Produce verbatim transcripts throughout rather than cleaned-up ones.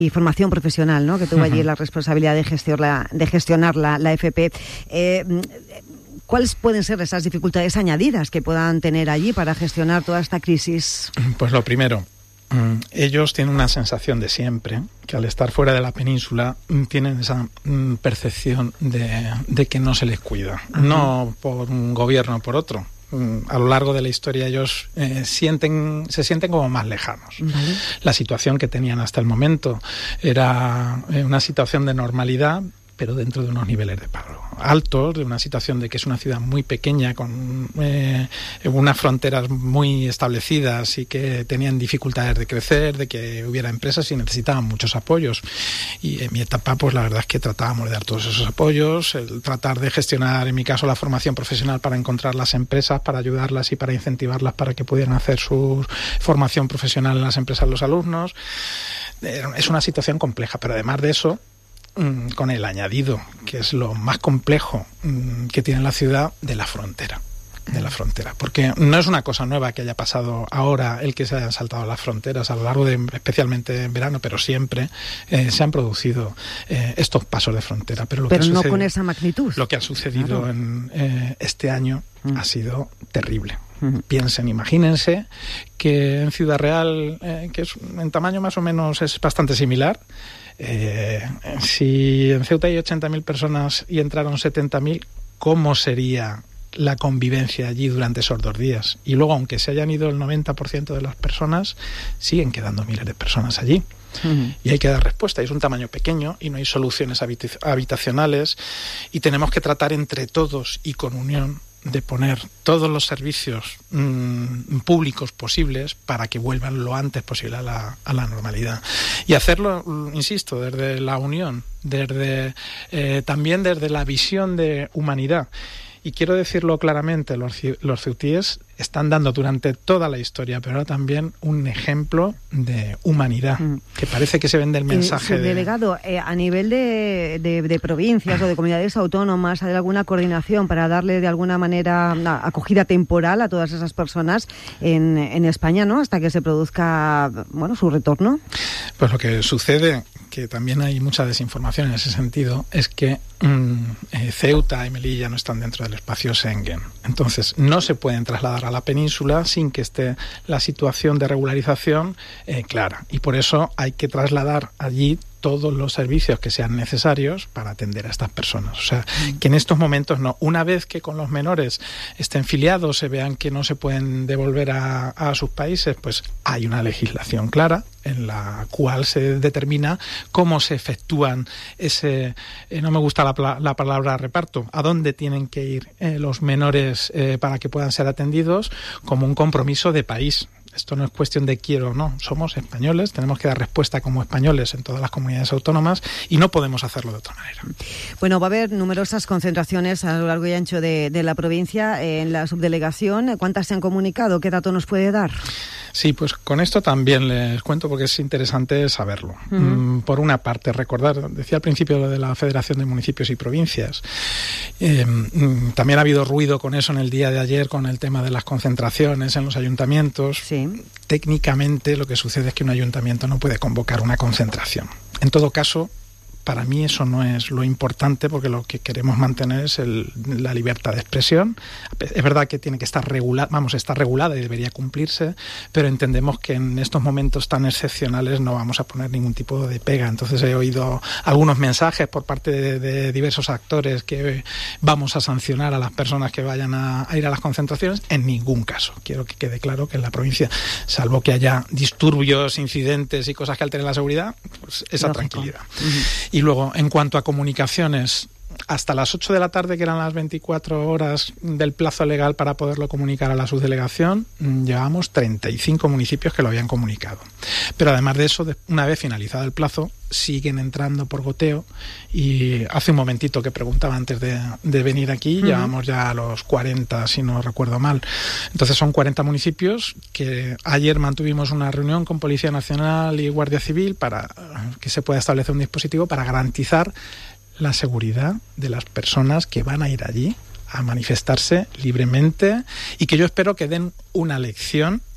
y formación profesional, ¿no?, que tuvo allí uh-huh. la responsabilidad de gestionar, de gestionar la, la F P. Eh, ¿Cuáles pueden ser esas dificultades añadidas que puedan tener allí para gestionar toda esta crisis? Pues lo primero, ellos tienen una sensación de siempre, que al estar fuera de la península tienen esa percepción de, de que no se les cuida, uh-huh. no por un gobierno o por otro. A lo largo de la historia ellos eh, sienten, se sienten como más lejanos. Vale. La situación que tenían hasta el momento era eh, una situación de normalidad, pero dentro de unos niveles de paro altos, de una situación de que es una ciudad muy pequeña, con eh, unas fronteras muy establecidas y que tenían dificultades de crecer, de que hubiera empresas y necesitaban muchos apoyos. Y en mi etapa, pues la verdad es que tratábamos de dar todos esos apoyos, el tratar de gestionar, en mi caso, la formación profesional para encontrar las empresas, para ayudarlas y para incentivarlas para que pudieran hacer su formación profesional en las empresas los alumnos. Es una situación compleja, pero además de eso, con el añadido, que es lo más complejo que tiene la ciudad, de la frontera. de la frontera, porque no es una cosa nueva que haya pasado ahora el que se hayan saltado las fronteras a lo largo de, especialmente en verano, pero siempre eh, se han producido eh, estos pasos de frontera. Pero, lo pero que no sucede, con esa magnitud. Lo que ha sucedido claro. en eh, este año mm. ha sido terrible. Uh-huh. Piensen, imagínense que en Ciudad Real, eh, que es en tamaño más o menos es bastante similar, eh, si en Ceuta hay ochenta mil personas y entraron setenta mil, ¿cómo sería la convivencia allí durante esos dos días? Y luego, aunque se hayan ido el noventa por ciento de las personas, siguen quedando miles de personas allí. Uh-huh. Y hay que dar respuesta. Es un tamaño pequeño y no hay soluciones habit- habitacionales y tenemos que tratar entre todos y con unión de poner todos los servicios mmm, públicos posibles para que vuelvan lo antes posible a la, a la normalidad. Y hacerlo, insisto, desde la unión, desde eh, también desde la visión de humanidad. Y quiero decirlo claramente, los, los ceutíes están dando durante toda la historia, pero ahora también un ejemplo de humanidad, mm. que parece que se vende el mensaje. Eh, subdelegado, de... eh, a nivel de, de, de provincias o de comunidades autónomas, ¿hay alguna coordinación para darle de alguna manera una acogida temporal a todas esas personas en, en España, ¿no?, hasta que se produzca, bueno, su retorno? Pues lo que sucede, que también hay mucha desinformación en ese sentido, es que mmm, eh, Ceuta y Melilla no están dentro del espacio Schengen. Entonces, no se pueden trasladar a la península sin que esté la situación de regularización eh, clara. Y por eso hay que trasladar allí todos los servicios que sean necesarios para atender a estas personas. O sea, que en estos momentos no. Una vez que con los menores estén filiados, se vean que no se pueden devolver a, a sus países, pues hay una legislación clara en la cual se determina cómo se efectúan ese, eh, no me gusta la, la palabra reparto, a dónde tienen que ir eh, los menores eh, para que puedan ser atendidos, como un compromiso de país. Esto no es cuestión de quiero o no, somos españoles, tenemos que dar respuesta como españoles en todas las comunidades autónomas y no podemos hacerlo de otra manera. Bueno, va a haber numerosas concentraciones a lo largo y ancho de, de la provincia en la subdelegación. ¿Cuántas se han comunicado? ¿Qué dato nos puede dar? Sí, pues con esto también les cuento porque es interesante saberlo. Uh-huh. Mm, por una parte, recordar, decía al principio lo de la Federación de Municipios y Provincias. Eh, mm, también ha habido ruido con eso en el día de ayer, con el tema de las concentraciones en los ayuntamientos. Sí. Técnicamente lo que sucede es que un ayuntamiento no puede convocar una concentración. En todo caso, para mí eso no es lo importante, porque lo que queremos mantener es el, la libertad de expresión. Es verdad que tiene que estar regulada, vamos, está regulada y debería cumplirse, pero entendemos que en estos momentos tan excepcionales no vamos a poner ningún tipo de pega. Entonces he oído algunos mensajes por parte de, de diversos actores que vamos a sancionar a las personas que vayan a, a ir a las concentraciones. En ningún caso. Quiero que quede claro que en la provincia, salvo que haya disturbios, incidentes y cosas que alteren la seguridad, pues esa Lógico. tranquilidad. Uh-huh. Y luego, en cuanto a comunicaciones, hasta las ocho de la tarde, que eran las veinticuatro horas del plazo legal para poderlo comunicar a la subdelegación, llevábamos treinta y cinco municipios que lo habían comunicado. Pero además de eso, una vez finalizado el plazo, siguen entrando por goteo, y hace un momentito que preguntaba antes de, de venir aquí, uh-huh. llevamos ya a los cuarenta, si no recuerdo mal. Entonces son cuarenta municipios que ayer mantuvimos una reunión con Policía Nacional y Guardia Civil para que se pueda establecer un dispositivo para garantizar la seguridad de las personas que van a ir allí a manifestarse libremente, y que yo espero que den una lección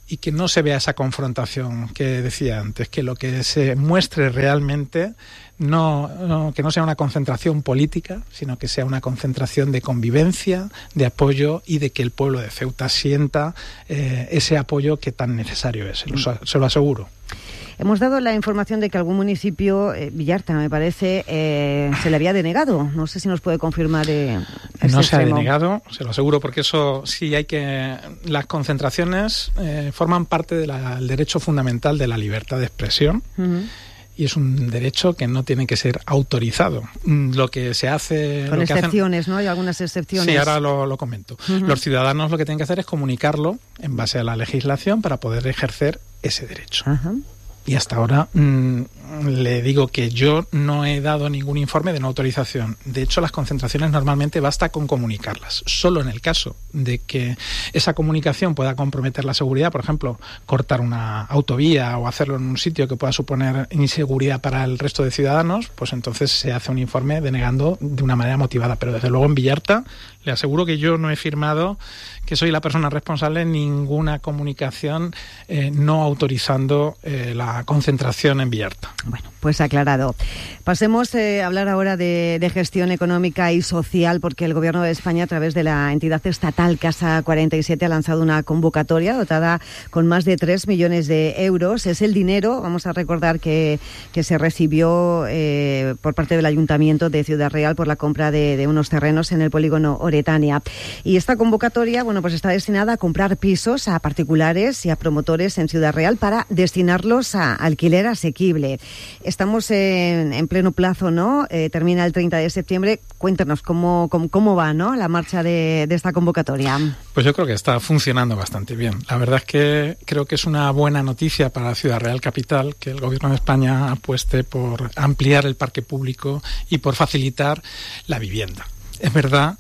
y que no se vea esa confrontación que decía antes, que lo que se muestre realmente no, no que no sea una concentración política, sino que sea una concentración de convivencia, de apoyo y de que el pueblo de Ceuta sienta eh, ese apoyo que tan necesario es, se lo, se lo aseguro. Hemos dado la información de que algún municipio, eh, Villarta me parece, eh, se le había denegado. No sé si nos puede confirmar eh, este No se extremo. ha denegado, se lo aseguro, porque eso sí hay que... Las concentraciones eh, forman parte del de derecho fundamental de la libertad de expresión. Uh-huh. Y es un derecho que no tiene que ser autorizado. Lo que se hace... Con lo que excepciones, hacen, ¿no? Hay algunas excepciones. Sí, ahora lo, lo comento. Uh-huh. Los ciudadanos lo que tienen que hacer es comunicarlo en base a la legislación para poder ejercer ese derecho. Uh-huh. Y hasta ahora mmm, le digo que yo no he dado ningún informe de no autorización. De hecho, las concentraciones normalmente basta con comunicarlas. Solo en el caso de que esa comunicación pueda comprometer la seguridad, por ejemplo, cortar una autovía o hacerlo en un sitio que pueda suponer inseguridad para el resto de ciudadanos, pues entonces se hace un informe denegando de una manera motivada. Pero desde luego en Villarta le aseguro que yo no he firmado, que soy la persona responsable en ninguna comunicación eh, no autorizando eh, la concentración en Villarta. Bueno, pues aclarado. Pasemos eh, a hablar ahora de, de gestión económica y social, porque el Gobierno de España, a través de la entidad estatal Casa cuarenta y siete, ha lanzado una convocatoria dotada con más de tres millones de euros. Es el dinero, vamos a recordar, que, que se recibió eh, por parte del Ayuntamiento de Ciudad Real por la compra de, de unos terrenos en el polígono Oretania. Y esta convocatoria, bueno, pues está destinada a comprar pisos a particulares y a promotores en Ciudad Real para destinarlos a alquiler asequible. Estamos en, en pleno plazo, ¿no? Eh, termina el treinta de septiembre. Cuéntanos cómo, cómo, cómo va, ¿no?, la marcha de, de esta convocatoria. Pues yo creo que está funcionando bastante bien. La verdad es que creo que es una buena noticia para Ciudad Real Capital que el Gobierno de España apueste por ampliar el parque público y por facilitar la vivienda. Es verdad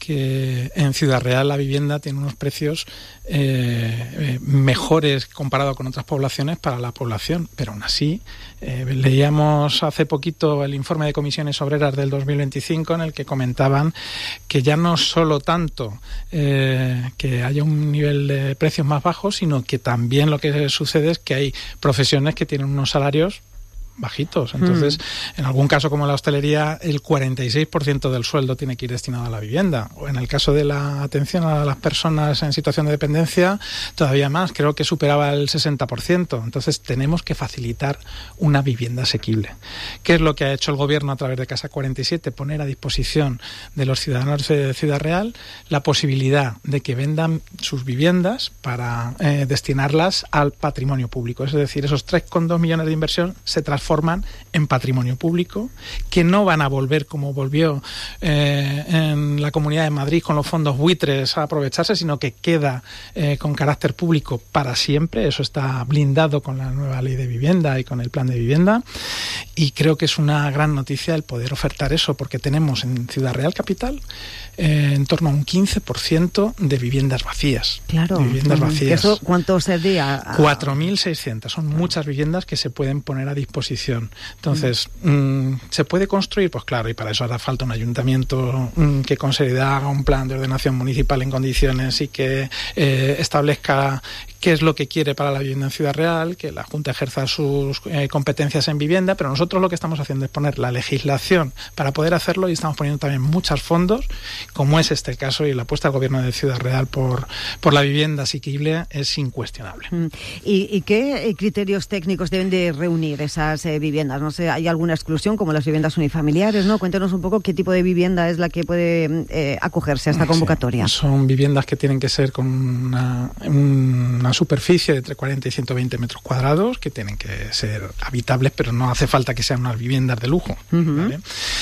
que en Ciudad Real la vivienda tiene unos precios eh, eh, mejores comparado con otras poblaciones para la población, pero aún así eh, leíamos hace poquito el informe de Comisiones Obreras del dos mil veinticinco en el que comentaban que ya no solo tanto eh, que haya un nivel de precios más bajos, sino que también lo que sucede es que hay profesiones que tienen unos salarios bajitos. Entonces, mm. en algún caso como la hostelería, el cuarenta y seis por ciento del sueldo tiene que ir destinado a la vivienda. O en el caso de la atención a las personas en situación de dependencia, todavía más, creo que superaba el sesenta por ciento. Entonces, tenemos que facilitar una vivienda asequible. ¿Qué es lo que ha hecho el Gobierno a través de Casa cuarenta y siete? Poner a disposición de los ciudadanos de Ciudad Real la posibilidad de que vendan sus viviendas para eh, destinarlas al patrimonio público. Es decir, esos tres coma dos millones de inversión se transforman en patrimonio público, que no van a volver como volvió eh, en la Comunidad de Madrid con los fondos buitres a aprovecharse, sino que queda eh, con carácter público para siempre. Eso está blindado con la nueva ley de vivienda y con el plan de vivienda, y creo que es una gran noticia el poder ofertar eso, porque tenemos en Ciudad Real Capital eh, en torno a un quince por ciento de viviendas vacías. Claro. De viviendas vacías. ¿Eso cuánto sería? cuatro mil seiscientas. Son muchas viviendas que se pueden poner a disposición. Entonces, mm, ¿se puede construir? Pues claro, y para eso hará falta un ayuntamiento mm, que considere un plan de ordenación municipal en condiciones y que eh, establezca qué es lo que quiere para la vivienda en Ciudad Real, que la Junta ejerza sus eh, competencias en vivienda, pero nosotros lo que estamos haciendo es poner la legislación para poder hacerlo, y estamos poniendo también muchos fondos, como es este caso, y la apuesta del Gobierno de Ciudad Real por, por la vivienda asequible es incuestionable. ¿Y, y qué criterios técnicos deben de reunir esas eh, viviendas? No sé, ¿hay alguna exclusión como las viviendas unifamiliares, no? Cuéntanos un poco qué tipo de vivienda es la que puede eh, acogerse a esta convocatoria. Sí, son viviendas que tienen que ser con una, una superficie de entre cuarenta y ciento veinte metros cuadrados, que tienen que ser habitables, pero no hace falta que sean unas viviendas de lujo. Uh-huh. ¿Vale?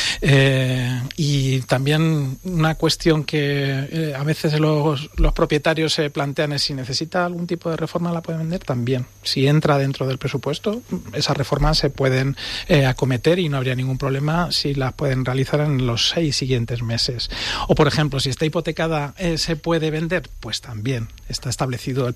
Eh, y también una cuestión que eh, a veces los, los propietarios se plantean es si necesita algún tipo de reforma, la pueden vender también. Si entra dentro del presupuesto, esas reformas se pueden eh, acometer y no habría ningún problema si las pueden realizar en los seis siguientes meses. O, por ejemplo, si está hipotecada, eh, ¿se puede vender? Pues también está establecido el procedimiento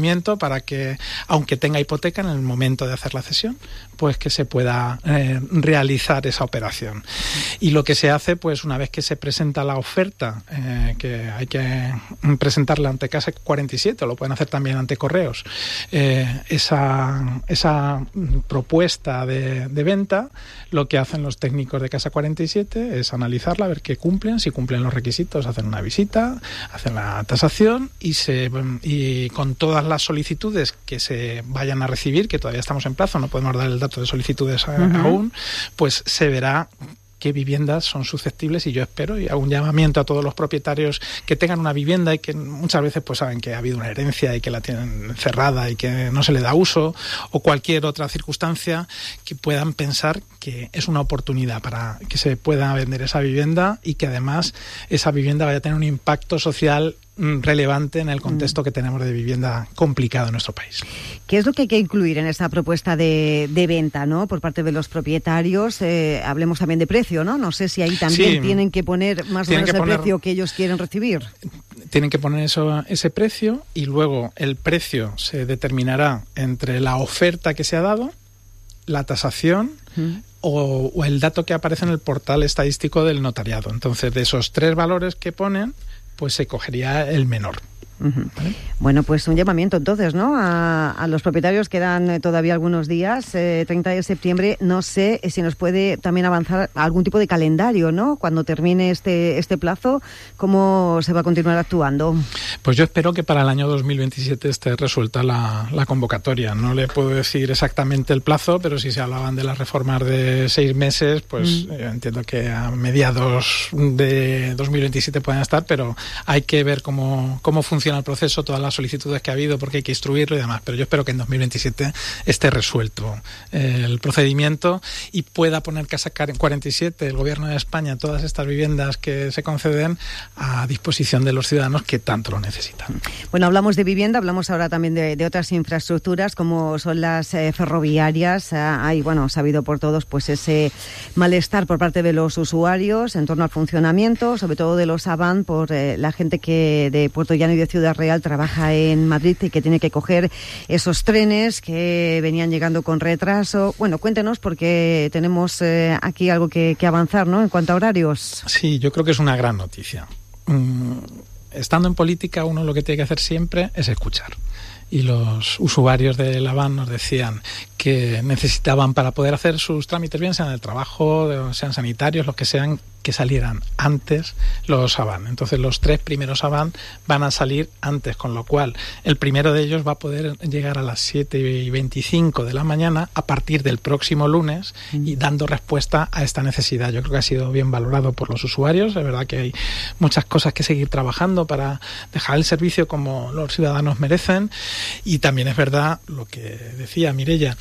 procedimiento para que, aunque tenga hipoteca, en el momento de hacer la cesión, pues que se pueda eh, realizar esa operación. Y lo que se hace, pues una vez que se presenta la oferta, eh, que hay que presentarla ante Casa cuarenta y siete, o lo pueden hacer también ante correos, eh, esa, esa propuesta de, de venta, lo que hacen los técnicos de Casa cuarenta y siete es analizarla, ver que cumplen, si cumplen los requisitos, hacen una visita, hacen la tasación y, se, y con todas las solicitudes que se vayan a recibir, que todavía estamos en plazo, no podemos dar el dato de solicitudes uh-huh. aún, pues se verá qué viviendas son susceptibles, y yo espero y hago un llamamiento a todos los propietarios que tengan una vivienda y que muchas veces pues saben que ha habido una herencia y que la tienen cerrada y que no se le da uso, o cualquier otra circunstancia, que puedan pensar que es una oportunidad para que se pueda vender esa vivienda y que además esa vivienda vaya a tener un impacto social relevante en el contexto que tenemos de vivienda complicado en nuestro país. ¿Qué es lo que hay que incluir en esta propuesta de, de venta, ¿no?, por parte de los propietarios? Eh, hablemos también de precio, ¿no? No sé si ahí también sí, tienen que poner más o menos el poner, precio que ellos quieren recibir. Tienen que poner eso, ese precio, y luego el precio se determinará entre la oferta que se ha dado, la tasación mm. o, o el dato que aparece en el portal estadístico del notariado. Entonces, de esos tres valores que ponen, pues se cogería el menor. Uh-huh. ¿Vale? Bueno, pues un llamamiento entonces, ¿no?, a, a los propietarios. Quedan todavía algunos días, eh, treinta de septiembre. No sé si nos puede también avanzar algún tipo de calendario, ¿no?, cuando termine este este plazo, ¿cómo se va a continuar actuando? Pues yo espero que para el año dos mil veintisiete esté resuelta la, la convocatoria. No le puedo decir exactamente el plazo, pero si se hablaban de las reformas de seis meses, pues mm. yo entiendo que a mediados de dos mil veintisiete pueden estar, pero hay que ver cómo, cómo funciona el proceso, todas las solicitudes que ha habido, porque hay que instruirlo y demás, pero yo espero que en dos mil veintisiete esté resuelto eh, el procedimiento y pueda poner Casa cuarenta y siete, el Gobierno de España, todas estas viviendas que se conceden a disposición de los ciudadanos que tanto lo necesitan. Bueno, hablamos de vivienda, hablamos ahora también de, de otras infraestructuras como son las eh, ferroviarias. Ah, hay, bueno, sabido por todos, pues ese malestar por parte de los usuarios en torno al funcionamiento, sobre todo de los Avant, por eh, la gente que de Puerto Llano y de Ciudad Real trabaja en Madrid y que tiene que coger esos trenes que venían llegando con retraso. Bueno, cuéntenos, porque tenemos eh, aquí algo que, que avanzar, ¿no?, en cuanto a horarios. Sí, yo creo que es una gran noticia. Mm, estando en política, uno lo que tiene que hacer siempre es escuchar. Y los usuarios de la Avant nos decían que necesitaban, para poder hacer sus trámites bien, sean del trabajo, sean sanitarios, los que sean, que salieran antes los Avant. Entonces los tres primeros Avant van a salir antes, con lo cual el primero de ellos va a poder llegar a las siete y veinticinco de la mañana a partir del próximo lunes y dando respuesta a esta necesidad. Yo creo que ha sido bien valorado por los usuarios. Es verdad que hay muchas cosas que seguir trabajando para dejar el servicio como los ciudadanos merecen, y también es verdad lo que decía Mireia.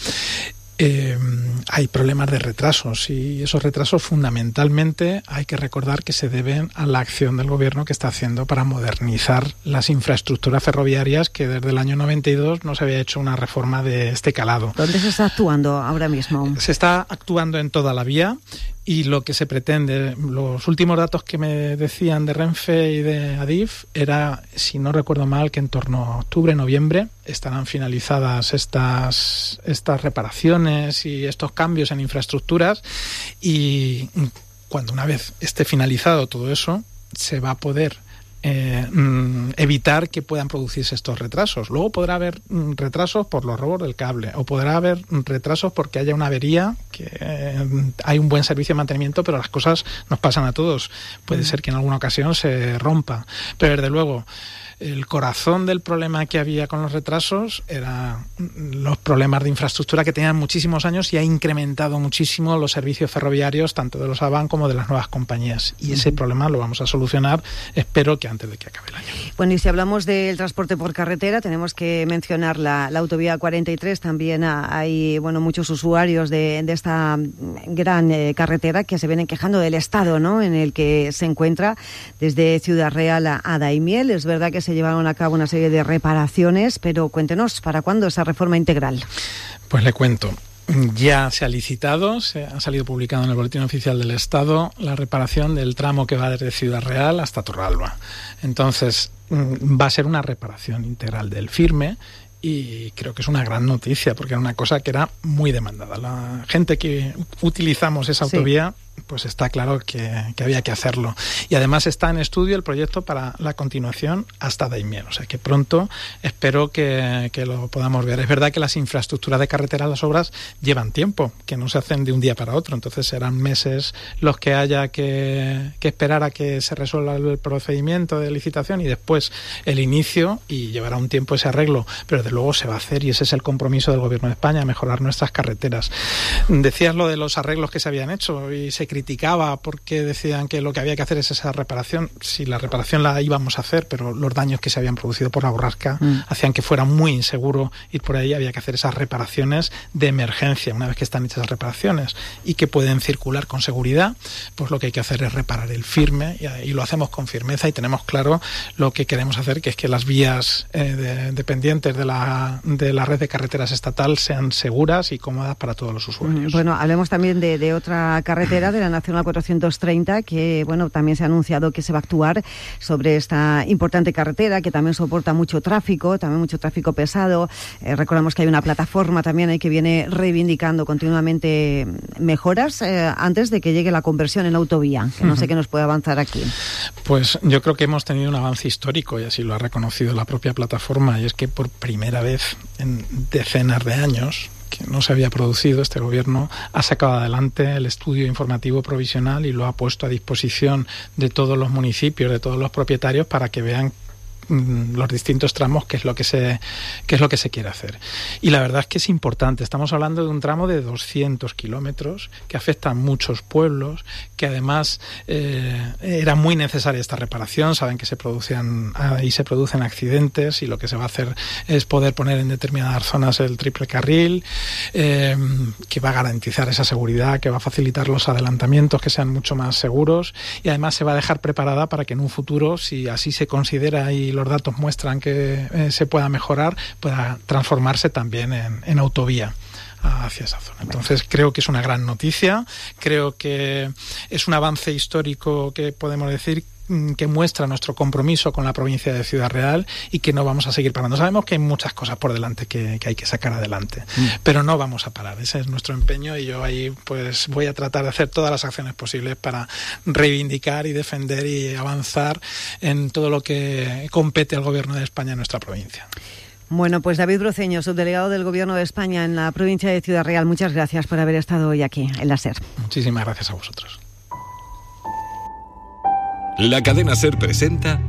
Eh, hay problemas de retrasos, y esos retrasos fundamentalmente hay que recordar que se deben a la acción del gobierno que está haciendo para modernizar las infraestructuras ferroviarias, que desde el año noventa y dos no se había hecho una reforma de este calado. ¿Dónde se está actuando ahora mismo? Se está actuando en toda la vía. Y lo que se pretende, los últimos datos que me decían de Renfe y de Adif, era, si no recuerdo mal, que en torno a octubre, noviembre estarán finalizadas estas, estas reparaciones y estos cambios en infraestructuras, y cuando una vez esté finalizado todo eso, se va a poder Eh, mm, evitar que puedan producirse estos retrasos. Luego podrá haber mm, retrasos por los robos del cable, o podrá haber mm, retrasos porque haya una avería, que eh, hay un buen servicio de mantenimiento, pero las cosas nos pasan a todos. Puede mm. ser que en alguna ocasión se rompa, pero desde luego el corazón del problema que había con los retrasos eran los problemas de infraestructura que tenían muchísimos años, y ha incrementado muchísimo los servicios ferroviarios, tanto de los Avant como de las nuevas compañías. Y ese uh-huh. problema lo vamos a solucionar, espero que antes de que acabe el año. Bueno, y si hablamos del transporte por carretera, tenemos que mencionar la, la autovía cuarenta y tres. También hay, bueno, muchos usuarios de, de esta gran eh, carretera que se vienen quejando del estado, ¿no?, en el que se encuentra desde Ciudad Real a, a Daimiel. Es verdad que se llevaron a cabo una serie de reparaciones, pero cuéntenos, ¿para cuándo esa reforma integral? Pues le cuento. Ya se ha licitado, se ha salido publicado en el Boletín Oficial del Estado la reparación del tramo que va desde Ciudad Real hasta Torralba. Entonces, va a ser una reparación integral del firme, y creo que es una gran noticia porque era una cosa que era muy demandada. La gente que utilizamos esa autovía, sí, pues está claro que, que había que hacerlo. Y además está en estudio el proyecto para la continuación hasta Daimiel, o sea que pronto espero que, que lo podamos ver. Es verdad que las infraestructuras de carretera, las obras llevan tiempo, que no se hacen de un día para otro, entonces serán meses los que haya que, que esperar a que se resuelva el procedimiento de licitación y después el inicio, y llevará un tiempo ese arreglo, pero desde luego se va a hacer y ese es el compromiso del Gobierno de España, mejorar nuestras carreteras. Decías lo de los arreglos que se habían hecho y se criticaba porque decían que lo que había que hacer es esa reparación. Sí, la reparación la íbamos a hacer, pero los daños que se habían producido por la borrasca mm. hacían que fuera muy inseguro ir por ahí. Había que hacer esas reparaciones de emergencia una vez que están hechas las reparaciones y que pueden circular con seguridad, pues lo que hay que hacer es reparar el firme y, y lo hacemos con firmeza y tenemos claro lo que queremos hacer, que es que las vías eh, de, dependientes de la, de la red de carreteras estatal sean seguras y cómodas para todos los usuarios. Bueno, hablemos también de, de otra carretera, de la Nacional cuatrocientos treinta, que bueno, también se ha anunciado que se va a actuar sobre esta importante carretera que también soporta mucho tráfico, también mucho tráfico pesado. Eh, recordamos que hay una plataforma también ahí que viene reivindicando continuamente mejoras eh, antes de que llegue la conversión en autovía, que no sé qué nos puede avanzar aquí. Pues yo creo que hemos tenido un avance histórico y así lo ha reconocido la propia plataforma, y es que por primera vez en decenas de años que no se había producido, este gobierno ha sacado adelante el estudio informativo provisional y lo ha puesto a disposición de todos los municipios, de todos los propietarios, para que vean los distintos tramos, qué es lo que se qué es lo que se quiere hacer. Y la verdad es que es importante. Estamos hablando de un tramo de doscientos kilómetros que afecta a muchos pueblos, que además eh, era muy necesaria esta reparación. Saben que se producen ahí se producen accidentes y lo que se va a hacer es poder poner en determinadas zonas el triple carril, eh, que va a garantizar esa seguridad, que va a facilitar los adelantamientos, que sean mucho más seguros, y además se va a dejar preparada para que en un futuro, si así se considera y los datos muestran que eh, se pueda mejorar, pueda transformarse también en, en autovía hacia esa zona. Entonces creo que es una gran noticia, creo que es un avance histórico que podemos decir que muestra nuestro compromiso con la provincia de Ciudad Real y que no vamos a seguir parando. Sabemos que hay muchas cosas por delante que, que hay que sacar adelante, mm. pero no vamos a parar. Ese es nuestro empeño y yo ahí pues voy a tratar de hacer todas las acciones posibles para reivindicar y defender y avanzar en todo lo que compete al Gobierno de España en nuestra provincia. Bueno, pues David Broceño, subdelegado del Gobierno de España en la provincia de Ciudad Real, muchas gracias por haber estado hoy aquí en la SER. Muchísimas gracias a vosotros. La cadena SER presenta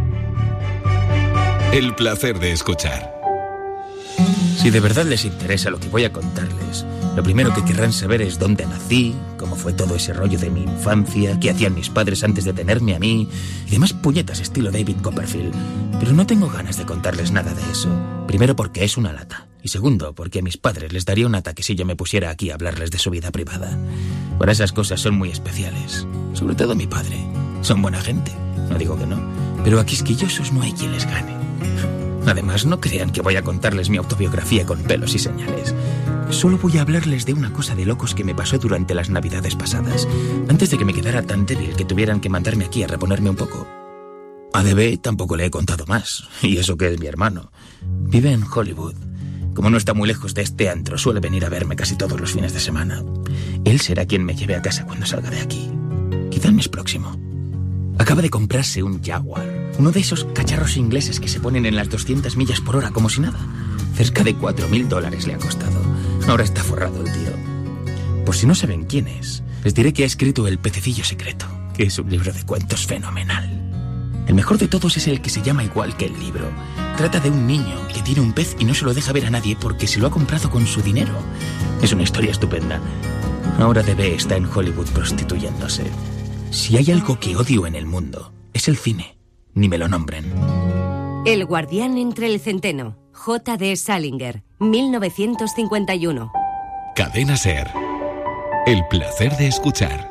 El placer de escuchar. Si de verdad les interesa lo que voy a contarles, lo primero que querrán saber es dónde nací, cómo fue todo ese rollo de mi infancia, qué hacían mis padres antes de tenerme a mí y demás puñetas estilo David Copperfield. Pero no tengo ganas de contarles nada de eso. Primero porque es una lata. Y segundo, porque a mis padres les daría un ataque si yo me pusiera aquí a hablarles de su vida privada. Para esas cosas son muy especiales. Sobre todo mi padre. Son buena gente, no digo que no. Pero a quisquillosos no hay quien les gane. Además, no crean que voy a contarles mi autobiografía con pelos y señales. Solo voy a hablarles de una cosa de locos que me pasó durante las navidades pasadas, antes de que me quedara tan débil que tuvieran que mandarme aquí a reponerme un poco. A D B tampoco le he contado más, y eso que es mi hermano. Vive en Hollywood. Como no está muy lejos de este antro, suele venir a verme casi todos los fines de semana. Él será quien me lleve a casa cuando salga de aquí. Quizá el mes próximo. Acaba de comprarse un Jaguar, uno de esos cacharros ingleses que se ponen en las doscientas millas por hora como si nada. Cerca de cuatro mil dólares le ha costado. Ahora está forrado el tío. Por si no saben quién es, les diré que ha escrito El pececillo secreto, que es un libro de cuentos fenomenal. El mejor de todos es el que se llama igual que el libro. Trata de un niño que tiene un pez y no se lo deja ver a nadie porque se lo ha comprado con su dinero. Es una historia estupenda. Ahora D B está en Hollywood prostituyéndose. Si hay algo que odio en el mundo, es el cine. Ni me lo nombren. El guardián entre el centeno. J D Salinger, mil novecientos cincuenta y uno. Cadena SER. El placer de escuchar.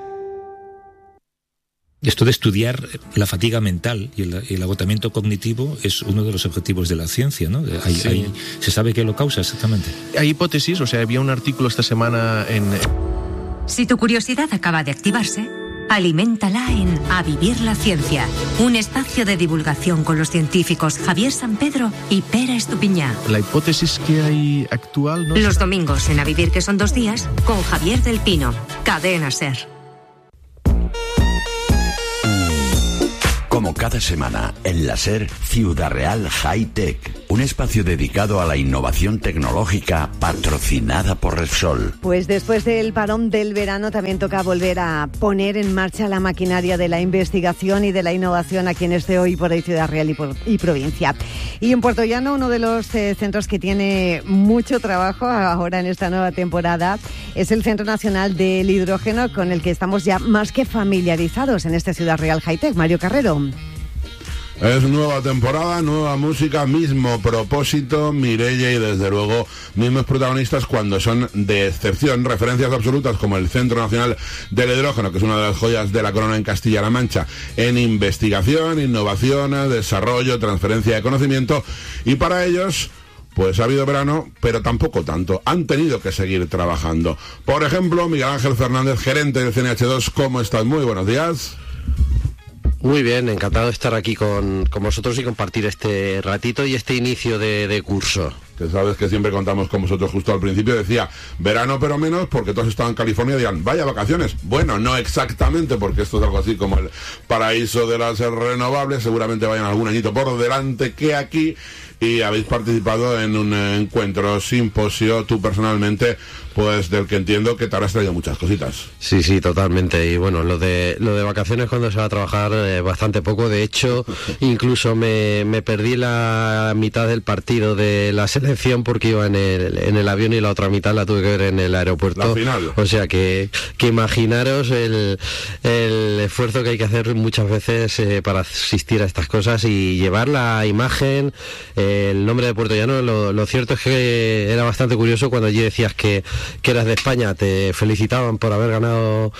Esto de estudiar la fatiga mental y el, el agotamiento cognitivo es uno de los objetivos de la ciencia, ¿no? Hay, sí. hay, ¿Se sabe qué lo causa exactamente? Hay hipótesis, o sea, había un artículo esta semana en... Si tu curiosidad acaba de activarse, Aliméntala en A Vivir la Ciencia, un espacio de divulgación con los científicos Javier San Pedro y Pera Estupiñá. La hipótesis que hay actual... ¿no? Los domingos en A Vivir, que son dos días, con Javier del Pino. Cadena SER. Como cada semana, en la SER Ciudad Real High Tech, un espacio dedicado a la innovación tecnológica patrocinada por Repsol. Pues después del parón del verano también toca volver a poner en marcha la maquinaria de la investigación y de la innovación aquí en este Hoy por Hoy Ciudad Real y, por, y provincia. Y en Puerto Llano, uno de los eh, centros que tiene mucho trabajo ahora en esta nueva temporada es el Centro Nacional del Hidrógeno, con el que estamos ya más que familiarizados en este Ciudad Real High Tech. Mario Carrero. Es nueva temporada, nueva música, mismo propósito, Mireia y desde luego mismos protagonistas cuando son de excepción, referencias absolutas como el Centro Nacional del Hidrógeno, que es una de las joyas de la corona en Castilla-La Mancha, en investigación, innovación, desarrollo, transferencia de conocimiento, y para ellos... pues ha habido verano, pero tampoco tanto. Han tenido que seguir trabajando. Por ejemplo, Miguel Ángel Fernández, gerente del C N H dos. ¿Cómo estás? Muy buenos días. Muy bien, encantado de estar aquí con, con vosotros y compartir este ratito y este inicio de, de curso. Que sabes que siempre contamos con vosotros justo al principio. Decía, verano pero menos, porque todos estaban en California y dirán, vaya vacaciones. Bueno, no exactamente, porque esto es algo así como el paraíso de las renovables. Seguramente vayan algún añito por delante que aquí. Y habéis participado en un encuentro, simposio, tú personalmente, pues del que entiendo que te habrás traído muchas cositas. Sí, sí, totalmente. Y bueno, lo de lo de vacaciones cuando se va a trabajar eh, bastante poco. De hecho, incluso me, me perdí la mitad del partido de la selección porque iba en el, en el avión y la otra mitad la tuve que ver en el aeropuerto. La final. O sea que, que imaginaros el, el esfuerzo que hay que hacer muchas veces eh, para asistir a estas cosas y llevar la imagen... Eh, el nombre de Puerto Llano, lo, lo cierto es que era bastante curioso cuando allí decías que, que eras de España, te felicitaban por haber ganado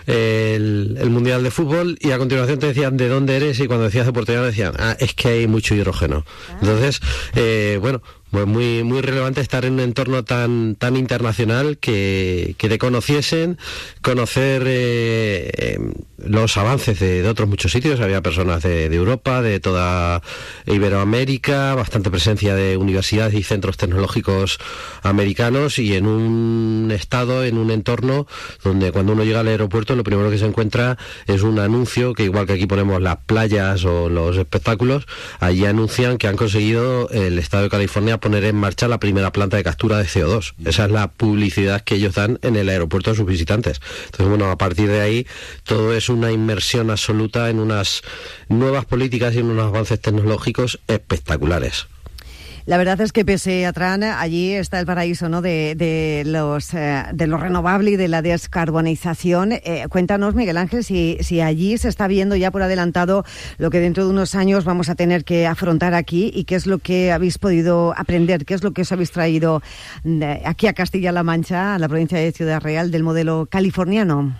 el, el Mundial de Fútbol y a continuación te decían de dónde eres y cuando decías de Puerto Llano decían, ah, es que hay mucho hidrógeno. Entonces, eh, bueno... pues muy muy relevante estar en un entorno tan tan internacional que, que te conociesen, conocer eh, eh, los avances de, de otros muchos sitios. Había personas de, de Europa, de toda Iberoamérica, bastante presencia de universidades y centros tecnológicos americanos y en un estado, en un entorno donde cuando uno llega al aeropuerto lo primero que se encuentra es un anuncio que igual que aquí ponemos las playas o los espectáculos, allí anuncian que han conseguido el estado de California poner en marcha la primera planta de captura de C O dos. Esa es la publicidad que ellos dan en el aeropuerto a sus visitantes. Entonces, bueno, a partir de ahí todo es una inmersión absoluta en unas nuevas políticas y en unos avances tecnológicos espectaculares. La verdad es que pese a Tran, allí está el paraíso, ¿no?, de, de los eh, de lo renovable y de la descarbonización. Eh, cuéntanos, Miguel Ángel, si, si allí se está viendo ya por adelantado lo que dentro de unos años vamos a tener que afrontar aquí y qué es lo que habéis podido aprender, qué es lo que os habéis traído de aquí a Castilla-La Mancha, a la provincia de Ciudad Real, del modelo californiano.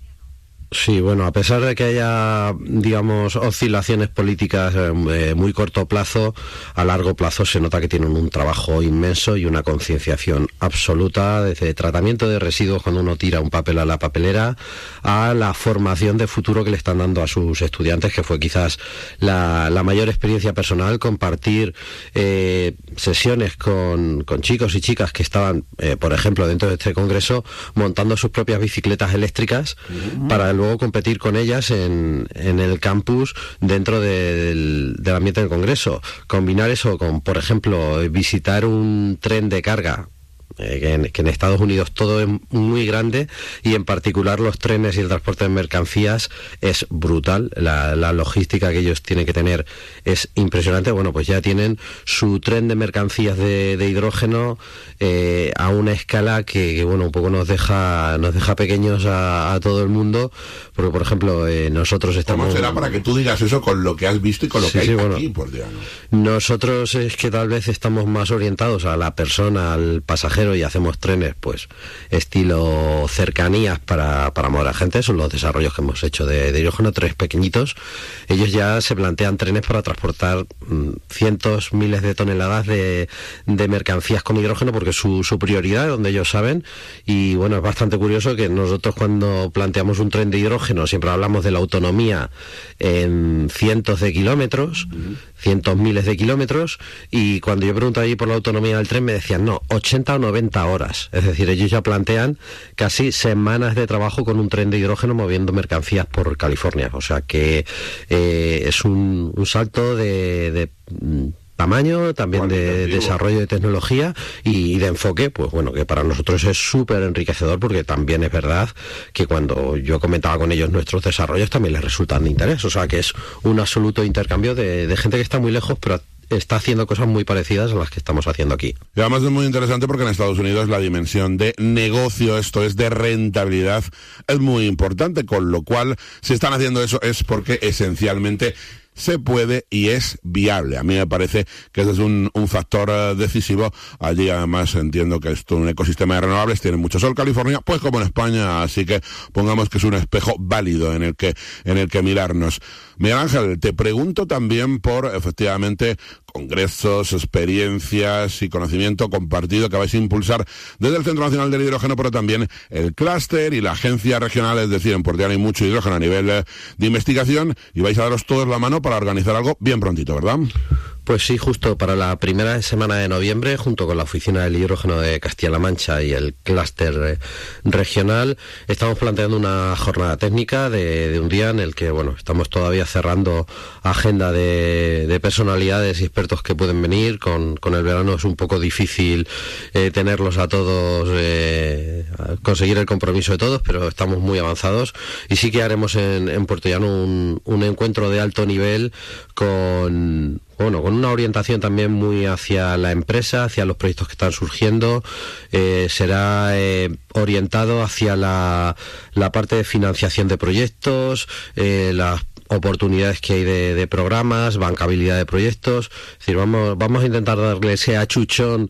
Sí, bueno, a pesar de que haya, digamos, oscilaciones políticas de eh, muy corto plazo, a largo plazo se nota que tienen un trabajo inmenso y una concienciación absoluta, desde tratamiento de residuos cuando uno tira un papel a la papelera, a la formación de futuro que le están dando a sus estudiantes, que fue quizás la, la mayor experiencia personal, compartir eh, sesiones con, con chicos y chicas que estaban, eh, por ejemplo, dentro de este congreso, montando sus propias bicicletas eléctricas uh-huh. para luego competir con ellas en, en el campus dentro de, del, del ambiente del Congreso. Combinar eso con, por ejemplo, visitar un tren de carga, eh, que, en, que en Estados Unidos todo es muy grande y en particular los trenes y el transporte de mercancías es brutal. La, la logística que ellos tienen que tener es impresionante. Bueno, pues ya tienen su tren de mercancías de, de hidrógeno eh, a una escala que, que, bueno, un poco nos deja nos deja pequeños a, a todo el mundo, porque, por ejemplo, eh, nosotros estamos... ¿Cómo será para que tú digas eso con lo que has visto y con lo sí, que hay sí, bueno, aquí, por Dios? Nosotros es que tal vez estamos más orientados a la persona, al pasajero, extranjero y hacemos trenes, pues, estilo cercanías para, para mover a gente. Son los desarrollos que hemos hecho de, de hidrógeno, trenes pequeñitos. Ellos ya se plantean trenes para transportar mmm, cientos, miles de toneladas de, de mercancías con hidrógeno, porque es su, su prioridad, donde ellos saben. Y bueno, es bastante curioso que nosotros, cuando planteamos un tren de hidrógeno, siempre hablamos de la autonomía en cientos de kilómetros, uh-huh. cientos miles de kilómetros, y cuando yo pregunto allí por la autonomía del tren me decían no, ochenta o noventa horas. Es decir, ellos ya plantean casi semanas de trabajo con un tren de hidrógeno moviendo mercancías por California. O sea que eh, es un, un salto de... de tamaño, también de desarrollo de tecnología y de enfoque, pues bueno, que para nosotros es súper enriquecedor, porque también es verdad que cuando yo comentaba con ellos nuestros desarrollos también les resultan de interés. O sea que es un absoluto intercambio de, de gente que está muy lejos, pero está haciendo cosas muy parecidas a las que estamos haciendo aquí. Y además es muy interesante porque en Estados Unidos la dimensión de negocio, esto es de rentabilidad, es muy importante, con lo cual si están haciendo eso es porque esencialmente se puede y es viable. A mí me parece que ese es un, un factor uh, decisivo. Allí además entiendo que es un ecosistema de renovables, tiene mucho sol California, pues como en España, así que pongamos que es un espejo válido en el que, en el que mirarnos. Miguel Ángel, te pregunto también por, efectivamente, congresos, experiencias y conocimiento compartido que vais a impulsar desde el Centro Nacional del Hidrógeno, pero también el clúster y la agencia regional, es decir, en Puerto Llano hay mucho hidrógeno a nivel eh, de investigación, y vais a daros todos la mano para organizar algo bien prontito, ¿verdad? Pues sí, justo para la primera semana de noviembre, junto con la Oficina del Hidrógeno de Castilla-La Mancha y el clúster eh, regional, estamos planteando una jornada técnica de, de un día en el que, bueno, estamos todavía cerrando agenda de, de personalidades y expertos que pueden venir. Con, con el verano es un poco difícil eh, tenerlos a todos, eh, a conseguir el compromiso de todos, pero estamos muy avanzados, y sí que haremos en, en Puerto Llano un, un encuentro de alto nivel con... Bueno, con una orientación también muy hacia la empresa, hacia los proyectos que están surgiendo. Eh, será eh, orientado hacia la, la parte de financiación de proyectos, eh, las oportunidades que hay de, de programas, bancabilidad de proyectos. Es decir, vamos, vamos a intentar darle ese achuchón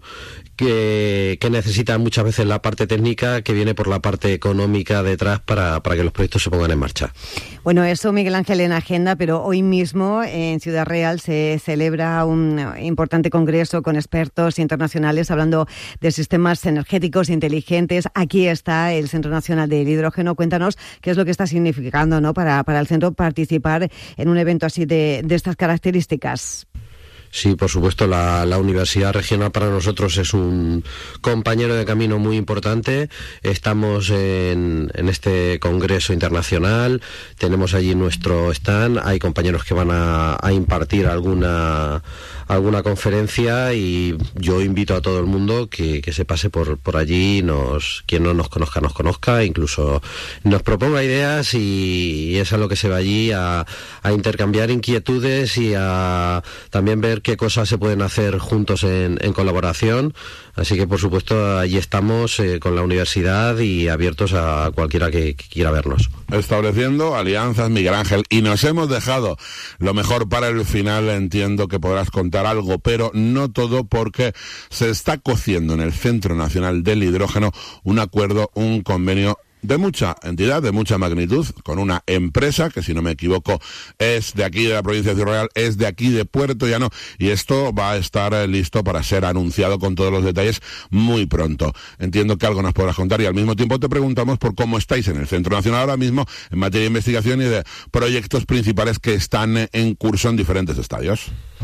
que, que necesita muchas veces la parte técnica, que viene por la parte económica detrás para, para que los proyectos se pongan en marcha. Bueno, eso, Miguel Ángel, en agenda, pero hoy mismo en Ciudad Real se celebra un importante congreso con expertos internacionales hablando de sistemas energéticos inteligentes. Aquí está el Centro Nacional del Hidrógeno. Cuéntanos qué es lo que está significando, ¿no?, para, para el centro participar en un evento así de, de estas características. Sí, por supuesto, la, la Universidad Regional para nosotros es un compañero de camino muy importante. Estamos en, en este congreso internacional, tenemos allí nuestro stand, hay compañeros que van a, a impartir alguna alguna conferencia, y yo invito a todo el mundo que, que se pase por, por allí, nos, quien no nos conozca, nos conozca, incluso nos proponga ideas, y, y es a lo que se va allí, a, a intercambiar inquietudes y a también ver qué cosas se pueden hacer juntos en, en colaboración. Así que, por supuesto, allí estamos eh, con la universidad y abiertos a cualquiera que, que quiera vernos. Estableciendo alianzas, Miguel Ángel, y nos hemos dejado lo mejor para el final. Entiendo que podrás contar algo, pero no todo, porque se está cociendo en el Centro Nacional del Hidrógeno un acuerdo, un convenio de mucha entidad, de mucha magnitud, con una empresa que, si no me equivoco, es de aquí de la provincia de Ciudad Real, es de aquí de Puerto Llano, y esto va a estar listo para ser anunciado con todos los detalles muy pronto. Entiendo que algo nos podrás contar, y al mismo tiempo te preguntamos por cómo estáis en el Centro Nacional ahora mismo en materia de investigación y de proyectos principales que están en curso en diferentes estadios.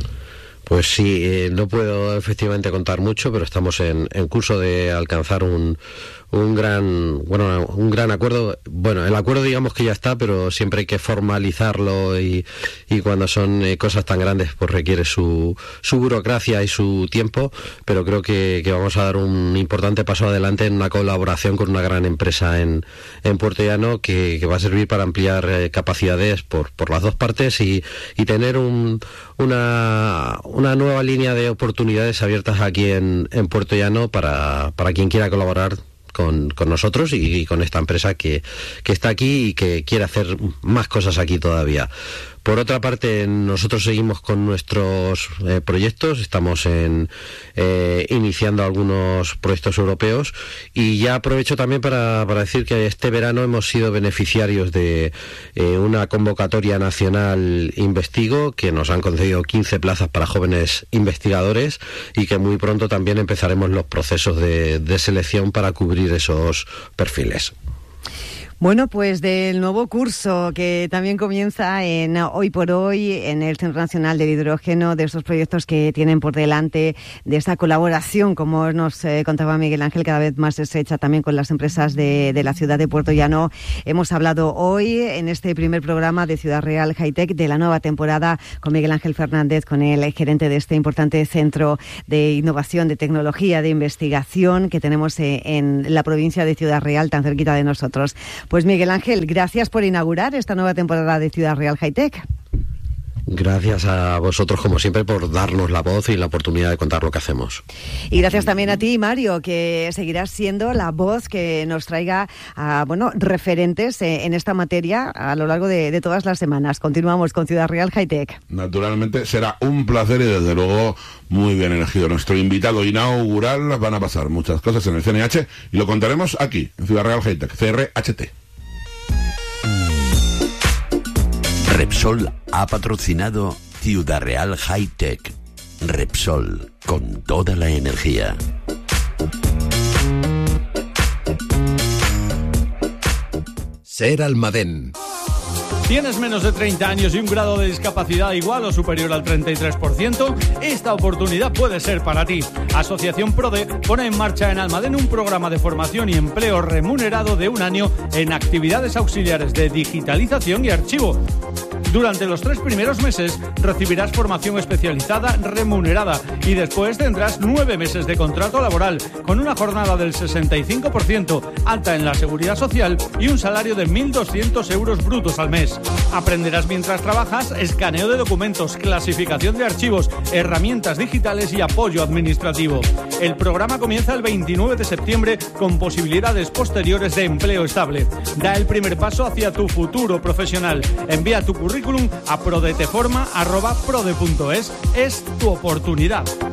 Pues sí, eh, no puedo efectivamente contar mucho, pero estamos en, en curso de alcanzar un, un gran, bueno, un gran acuerdo. Bueno, el acuerdo digamos que ya está, pero siempre hay que formalizarlo, y, y cuando son eh, cosas tan grandes, pues requiere su, su burocracia y su tiempo, pero creo que, que vamos a dar un importante paso adelante en una colaboración con una gran empresa en, en Puerto Llano, que, que va a servir para ampliar eh, capacidades por, por las dos partes, y, y tener un, una, una nueva línea de oportunidades abiertas aquí en, en Puerto Llano para, para quien quiera colaborar Con, con nosotros y, y con esta empresa que, que está aquí y que quiere hacer más cosas aquí todavía. Por otra parte, nosotros seguimos con nuestros eh, proyectos, estamos en eh, iniciando algunos proyectos europeos, y ya aprovecho también para, para decir que este verano hemos sido beneficiarios de eh, una convocatoria nacional Investigo, que nos han concedido quince plazas para jóvenes investigadores, y que muy pronto también empezaremos los procesos de, de selección para cubrir esos perfiles. Bueno, pues del nuevo curso que también comienza en Hoy por Hoy, en el Centro Nacional del Hidrógeno, de estos proyectos que tienen por delante, de esta colaboración, como nos eh, contaba Miguel Ángel, cada vez más estrecha también con las empresas de, de la ciudad de Puerto Llano. Hemos hablado hoy, en este primer programa de Ciudad Real High Tech, de la nueva temporada con Miguel Ángel Fernández, con el gerente de este importante centro de innovación, de tecnología, de investigación que tenemos eh, en la provincia de Ciudad Real, tan cerquita de nosotros. Pues Miguel Ángel, gracias por inaugurar esta nueva temporada de Ciudad Real High Tech. Gracias a vosotros, como siempre, por darnos la voz y la oportunidad de contar lo que hacemos. Y gracias también a ti, Mario, que seguirás siendo la voz que nos traiga a, bueno, referentes en esta materia a lo largo de, de todas las semanas. Continuamos con Ciudad Real High Tech. Naturalmente será un placer y desde luego muy bien elegido nuestro invitado inaugural. Van a pasar muchas cosas en el C N H y lo contaremos aquí, en Ciudad Real High Tech, C R H T. Repsol ha patrocinado Ciudad Real High Tech. Repsol, con toda la energía. Ser Almadén. ¿Tienes menos de treinta años y un grado de discapacidad igual o superior al treinta y tres por ciento? Esta oportunidad puede ser para ti. Asociación PRODE pone en marcha en Almadén un programa de formación y empleo remunerado de un año en actividades auxiliares de digitalización y archivo. Durante los tres primeros meses recibirás formación especializada remunerada y después tendrás nueve meses de contrato laboral con una jornada del sesenta y cinco por ciento, alta en la seguridad social y un salario de mil doscientos euros brutos al mes. Aprenderás mientras trabajas escaneo de documentos, clasificación de archivos, herramientas digitales y apoyo administrativo. El programa comienza el veintinueve de septiembre con posibilidades posteriores de empleo estable. Da el primer paso hacia tu futuro profesional. Envía tu currículum a prodeteforma arroba prode punto es. Es tu oportunidad.